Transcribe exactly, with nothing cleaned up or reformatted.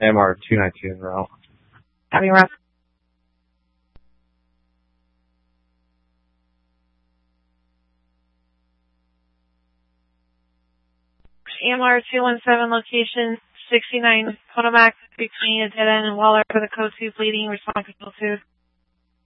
M R two nineteen route. Having route. M R two one seven, location sixty-nine Potomac, between a dead end and Waller for the code two bleeding, response control two.